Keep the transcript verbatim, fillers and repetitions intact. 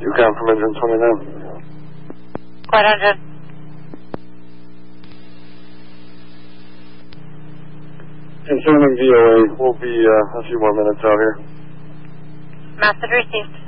UConn from engine twenty-nine. Flight engine. Concerning V O A, we'll be uh, a few more minutes out here. Message received.